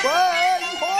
文化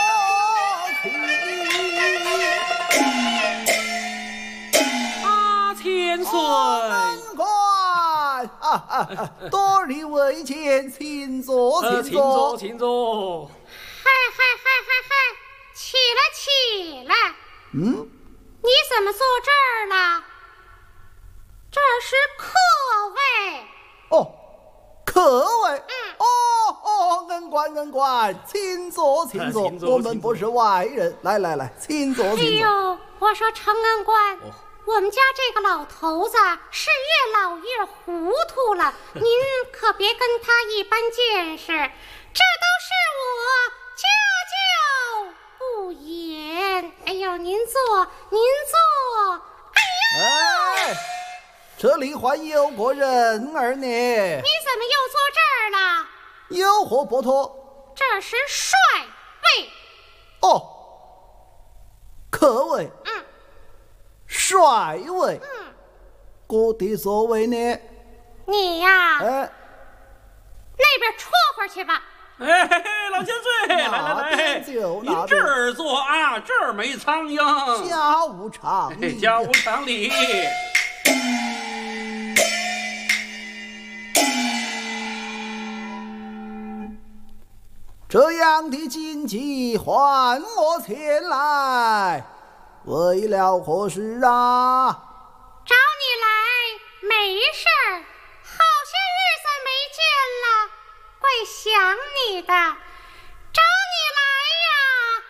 千岁， 门官多礼为前，请坐，请坐， 请坐。 嗨，起来！你怎么坐这儿了？这是客位。 哦，客位。恩官，请坐，请坐。我们不是外人，来，请坐，请坐。 哎呦，我说程恩官。我们家这个老头子是越老越糊涂了，您可别跟他一般见识，这都是我家教不严。哎呦，您坐。 哎，这里还有个人儿呢。 你怎么又坐这儿了？ 有何不妥？ 这是帅位。 哦，客位。帅位。我的座位呢？ 你呀，那边戳会儿去吧。 老千岁，来，您这儿坐啊，这儿没苍蝇。 家务常理， 家务常理。 这样的禁忌唤我前来，为了何事啊？ 找你来没事儿，好些日子没见了，怪想你的。找你来呀，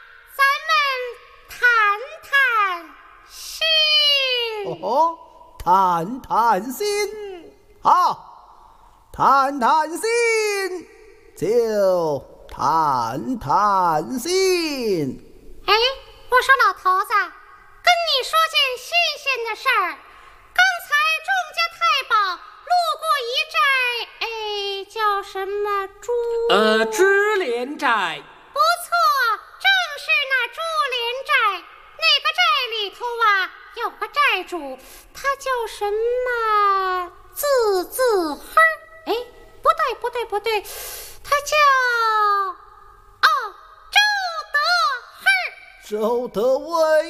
咱们谈心。 谈心。好，谈心就谈心。 哎，我说老头子，跟你说件新鲜的事儿。刚才众家太保路过一寨，叫什么朱？ 知连寨。 不错，正是那朱连寨。那个寨里头啊，有个寨主，他叫什么？字黑儿。哎，不对，他叫周德黑儿。 周德威。